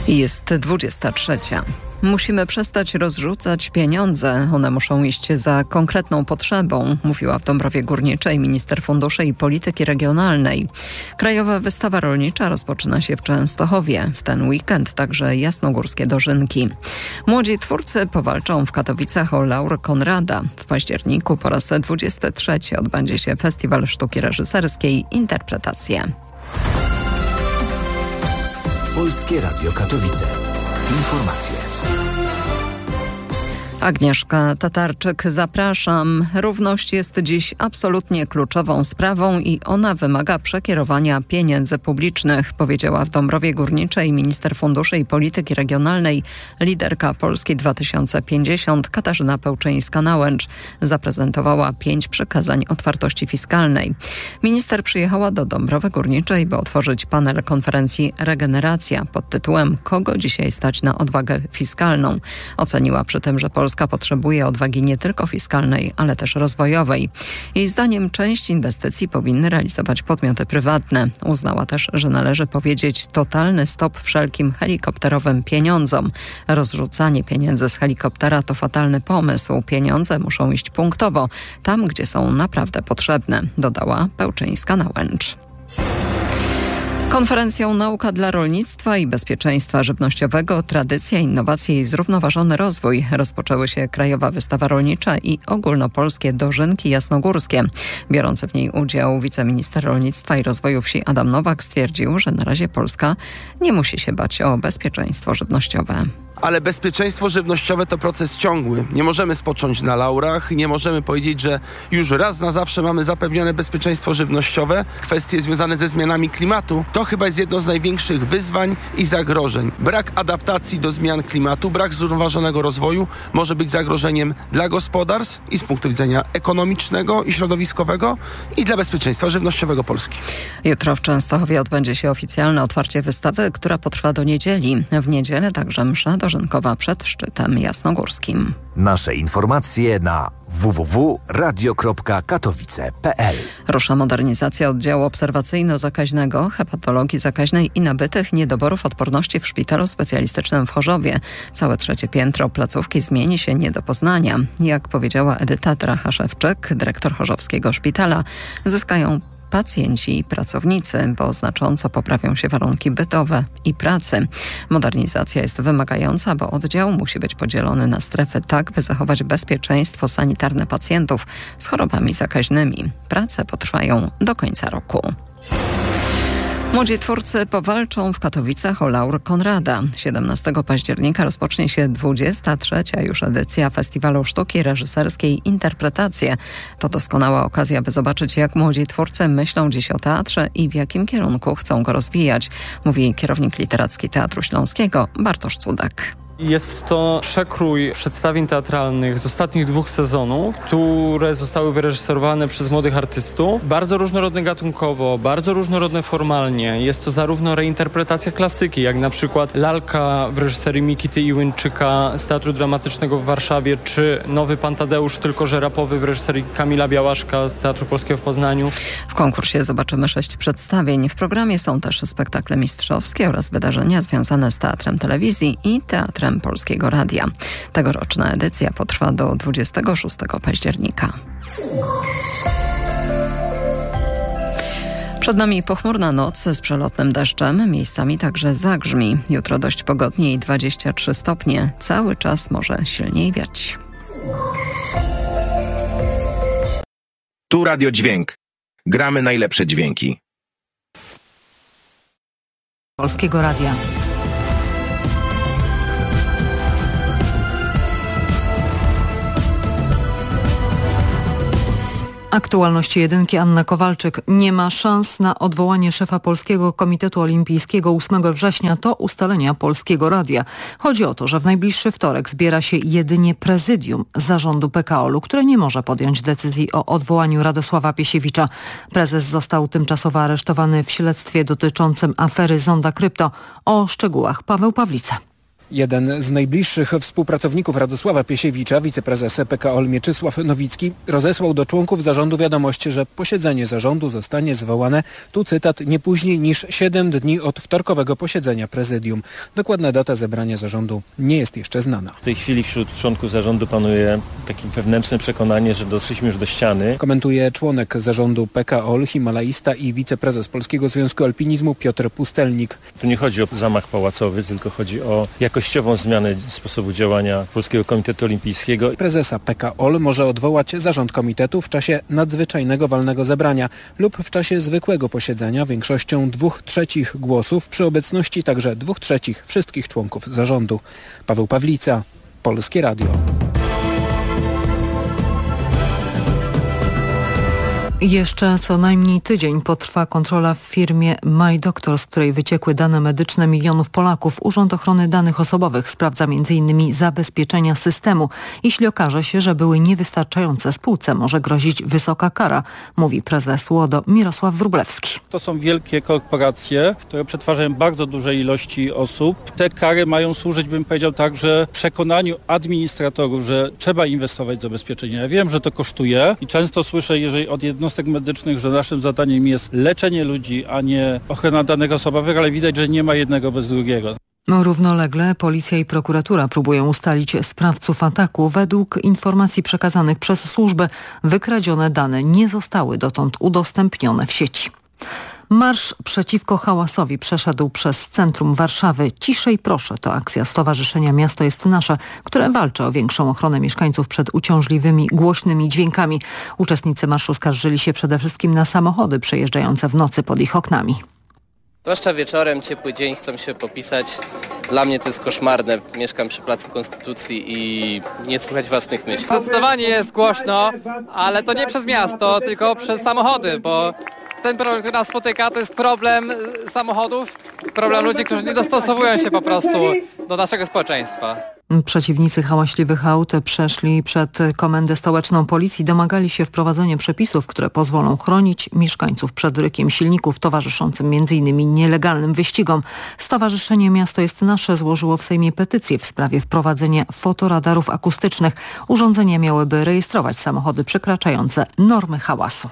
Jest 23. Musimy przestać rozrzucać pieniądze. One muszą iść za konkretną potrzebą, mówiła w Dąbrowie Górniczej minister funduszy i polityki regionalnej. Krajowa wystawa rolnicza rozpoczyna się w Częstochowie. W ten weekend także jasnogórskie dożynki. Młodzi twórcy powalczą w Katowicach o laur Konrada. W październiku po raz 23 odbędzie się Festiwal Sztuki Reżyserskiej Interpretacje. Polskie Radio Katowice. Informacje. Agnieszka Tatarczyk, zapraszam. Równość jest dziś absolutnie kluczową sprawą i ona wymaga przekierowania pieniędzy publicznych, powiedziała w Dąbrowie Górniczej minister funduszy i polityki regionalnej, liderka Polski 2050 Katarzyna Pełczyńska-Nałęcz. Zaprezentowała 5 przykazań otwartości fiskalnej. Minister przyjechała do Dąbrowy Górniczej, by otworzyć panel konferencji Regeneracja pod tytułem „Kogo dzisiaj stać na odwagę fiskalną?”. Oceniła przy tym, że Polska potrzebuje odwagi nie tylko fiskalnej, ale też rozwojowej. Jej zdaniem część inwestycji powinny realizować podmioty prywatne. Uznała też, że należy powiedzieć totalny stop wszelkim helikopterowym pieniądzom. Rozrzucanie pieniędzy z helikoptera to fatalny pomysł. Pieniądze muszą iść punktowo, tam gdzie są naprawdę potrzebne, dodała Pełczyńska-Nałęcz. Konferencją Nauka dla rolnictwa i bezpieczeństwa żywnościowego, tradycja, innowacje i zrównoważony rozwój rozpoczęły się Krajowa Wystawa Rolnicza i ogólnopolskie dożynki jasnogórskie. Biorący w niej udział wiceminister rolnictwa i rozwoju wsi Adam Nowak stwierdził, że na razie Polska nie musi się bać o bezpieczeństwo żywnościowe. Ale bezpieczeństwo żywnościowe to proces ciągły. Nie możemy spocząć na laurach, nie możemy powiedzieć, że już raz na zawsze mamy zapewnione bezpieczeństwo żywnościowe. Kwestie związane ze zmianami klimatu to chyba jest jedno z największych wyzwań i zagrożeń. Brak adaptacji do zmian klimatu, brak zrównoważonego rozwoju może być zagrożeniem dla gospodarstw i z punktu widzenia ekonomicznego i środowiskowego i dla bezpieczeństwa żywnościowego Polski. Jutro w Częstochowie odbędzie się oficjalne otwarcie wystawy, która potrwa do niedzieli. W niedzielę także msza dożynkowa przed szczytem jasnogórskim. Nasze informacje na www.radio.katowice.pl. Rusza modernizacja oddziału obserwacyjno-zakaźnego, hepatologii zakaźnej i nabytych niedoborów odporności w szpitalu specjalistycznym w Chorzowie. Całe 3. piętro placówki zmieni się nie do poznania. Jak powiedziała Edyta Drachaszewczyk, dyrektor chorzowskiego szpitala, zyskają pacjenci i pracownicy, bo znacząco poprawią się warunki bytowe i pracy. Modernizacja jest wymagająca, bo oddział musi być podzielony na strefy tak, by zachować bezpieczeństwo sanitarne pacjentów z chorobami zakaźnymi. Prace potrwają do końca roku. Młodzi twórcy powalczą w Katowicach o laur Konrada. 17 października rozpocznie się 23. już edycja Festiwalu Sztuki Reżyserskiej Interpretacje. To doskonała okazja, by zobaczyć, jak młodzi twórcy myślą dziś o teatrze i w jakim kierunku chcą go rozwijać, mówi kierownik literacki Teatru Śląskiego Bartosz Cudak. Jest to przekrój przedstawień teatralnych z ostatnich 2 sezonów, które zostały wyreżyserowane przez młodych artystów. Bardzo różnorodne gatunkowo, bardzo różnorodne formalnie. Jest to zarówno reinterpretacja klasyki, jak na przykład Lalka w reżyserii Mikity Iłyńczyka z Teatru Dramatycznego w Warszawie, czy Nowy Pan Tadeusz, tylko że rapowy w reżyserii Kamila Białaszka z Teatru Polskiego w Poznaniu. W konkursie zobaczymy 6 przedstawień. W programie są też spektakle mistrzowskie oraz wydarzenia związane z teatrem telewizji i teatrem Polskiego Radia. Tegoroczna edycja potrwa do 26 października. Przed nami pochmurna noc z przelotnym deszczem, miejscami także zagrzmi. Jutro dość pogodnie i 23 stopnie. Cały czas może silniej wiać. Tu Radio Dźwięk. Gramy najlepsze dźwięki. Polskiego Radia. Aktualności jedynki Anna Kowalczyk. Nie ma szans na odwołanie szefa Polskiego Komitetu Olimpijskiego 8 września. To ustalenia Polskiego Radia. Chodzi o to, że w najbliższy wtorek zbiera się jedynie prezydium zarządu PKOL-u, które nie może podjąć decyzji o odwołaniu Radosława Piesiewicza. Prezes został tymczasowo aresztowany w śledztwie dotyczącym afery Zonda Krypto. O szczegółach Paweł Pawlica. Jeden z najbliższych współpracowników Radosława Piesiewicza, wiceprezes PKO Mieczysław Nowicki, rozesłał do członków zarządu wiadomość, że posiedzenie zarządu zostanie zwołane, tu cytat, nie później niż 7 dni od wtorkowego posiedzenia prezydium. Dokładna data zebrania zarządu nie jest jeszcze znana. W tej chwili wśród członków zarządu panuje takie wewnętrzne przekonanie, że doszliśmy już do ściany. Komentuje członek zarządu PKO, himalaista i wiceprezes Polskiego Związku Alpinizmu Piotr Pustelnik. Tu nie chodzi o zamach pałacowy, tylko chodzi o jakościową zmianę sposobu działania Polskiego Komitetu Olimpijskiego. Prezesa PKO może odwołać zarząd komitetu w czasie nadzwyczajnego walnego zebrania lub w czasie zwykłego posiedzenia większością 2/3 głosów przy obecności także 2/3 wszystkich członków zarządu. Paweł Pawlica, Polskie Radio. Jeszcze co najmniej tydzień potrwa kontrola w firmie MyDoctor, z której wyciekły dane medyczne milionów Polaków. Urząd Ochrony Danych Osobowych sprawdza m.in. zabezpieczenia systemu. Jeśli okaże się, że były niewystarczające, spółce może grozić wysoka kara, mówi prezes UODO Mirosław Wróblewski. To są wielkie korporacje, które przetwarzają bardzo duże ilości osób. Te kary mają służyć, bym powiedział, także przekonaniu administratorów, że trzeba inwestować w zabezpieczenia. Ja wiem, że to kosztuje i często słyszę, jeżeli od jednostek medycznych, że naszym zadaniem jest leczenie ludzi, a nie ochrona danych osobowych, ale widać, że nie ma jednego bez drugiego. Równolegle policja i prokuratura próbują ustalić sprawców ataku. Według informacji przekazanych przez służbę wykradzione dane nie zostały dotąd udostępnione w sieci. Marsz przeciwko hałasowi przeszedł przez centrum Warszawy. Ciszej proszę to akcja Stowarzyszenia Miasto jest Nasze, które walczy o większą ochronę mieszkańców przed uciążliwymi, głośnymi dźwiękami. Uczestnicy marszu skarżyli się przede wszystkim na samochody przejeżdżające w nocy pod ich oknami. Zwłaszcza wieczorem, ciepły dzień, chcą się popisać. Dla mnie to jest koszmarne. Mieszkam przy Placu Konstytucji i nie słychać własnych myśli. Zdecydowanie jest głośno, ale to nie przez miasto, tylko przez samochody, bo ten problem, który nas spotyka, to jest problem samochodów, problem ludzi, którzy nie dostosowują się po prostu do naszego społeczeństwa. Przeciwnicy hałaśliwych aut przeszli przed Komendę Stołeczną Policji, domagali się wprowadzenia przepisów, które pozwolą chronić mieszkańców przed rykiem silników towarzyszącym m.in. nielegalnym wyścigom. Stowarzyszenie Miasto jest Nasze złożyło w Sejmie petycję w sprawie wprowadzenia fotoradarów akustycznych. Urządzenia miałyby rejestrować samochody przekraczające normy hałasu.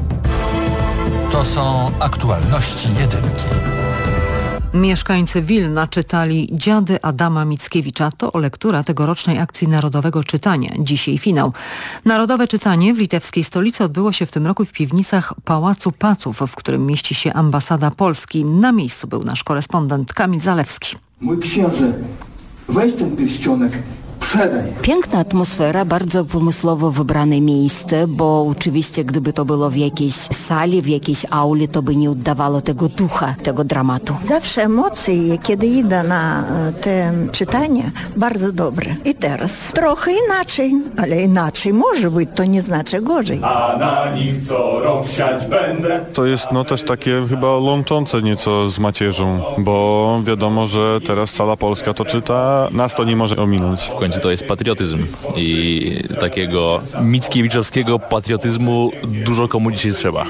To są aktualności jedynki. Mieszkańcy Wilna czytali Dziady Adama Mickiewicza. To lektura tegorocznej akcji Narodowego Czytania. Dzisiaj finał. Narodowe czytanie w litewskiej stolicy odbyło się w tym roku w piwnicach Pałacu Paców, w którym mieści się ambasada Polski. Na miejscu był nasz korespondent Kamil Zalewski. Mój księże, weź ten pierścionek. Piękna atmosfera, bardzo pomysłowo wybrane miejsce, bo oczywiście gdyby to było w jakiejś sali, w jakiejś auli, to by nie oddawało tego ducha, tego dramatu. Zawsze emocje, kiedy idę na te czytania, bardzo dobre. I teraz trochę inaczej, ale inaczej może być, to nie znaczy gorzej. A na nich co rok siać będę. To jest też takie chyba łączące nieco z macierzą, bo wiadomo, że teraz cała Polska to czyta, nas to nie może ominąć. W końcu to jest patriotyzm i takiego mickiewiczowskiego patriotyzmu dużo komu dzisiaj trzeba.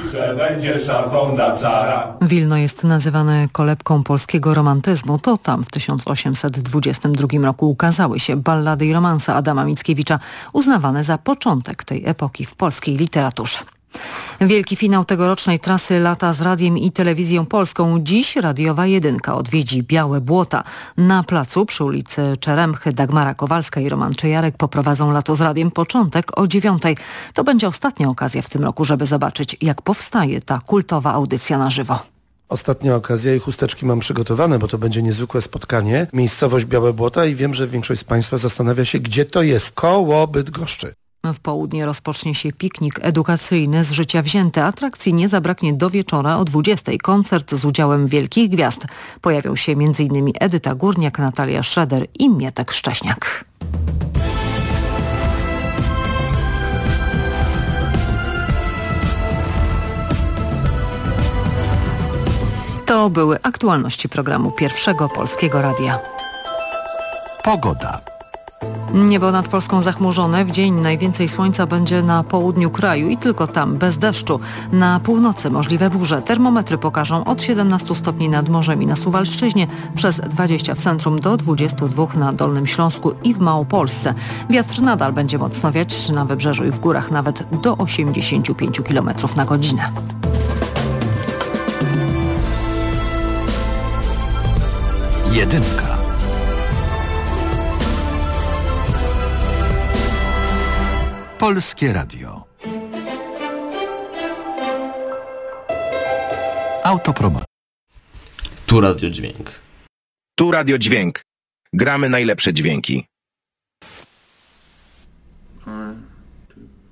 Wilno jest nazywane kolebką polskiego romantyzmu. To tam w 1822 roku ukazały się ballady i romanse Adama Mickiewicza, uznawane za początek tej epoki w polskiej literaturze. Wielki finał tegorocznej trasy Lata z Radiem i Telewizją Polską. Dziś radiowa jedynka odwiedzi Białe Błota. Na placu przy ulicy Czeremchy Dagmara Kowalska i Roman Czejarek poprowadzą Lato z Radiem początek o 9:00. To będzie ostatnia okazja w tym roku, żeby zobaczyć, jak powstaje ta kultowa audycja na żywo. Ostatnia okazja i chusteczki mam przygotowane, bo to będzie niezwykłe spotkanie. Miejscowość Białe Błota i wiem, że większość z Państwa zastanawia się, gdzie to jest. Koło Bydgoszczy. W południe rozpocznie się piknik edukacyjny z życia wzięte. Atrakcji nie zabraknie do wieczora o 20:00. Koncert z udziałem wielkich gwiazd. Pojawią się m.in. Edyta Górniak, Natalia Schroeder i Mietek Szcześniak. To były aktualności programu Pierwszego Polskiego Radia. Pogoda. Niebo nad Polską zachmurzone. W dzień najwięcej słońca będzie na południu kraju i tylko tam, bez deszczu. Na północy możliwe burze. Termometry pokażą od 17 stopni nad morzem i na Suwalszczyźnie, przez 20 w centrum do 22 na Dolnym Śląsku i w Małopolsce. Wiatr nadal będzie mocno wiać na wybrzeżu i w górach nawet do 85 km na godzinę. Jedynka. Polskie Radio. Autopromocja. Tu Radio Dźwięk. Tu Radio Dźwięk. Gramy najlepsze dźwięki.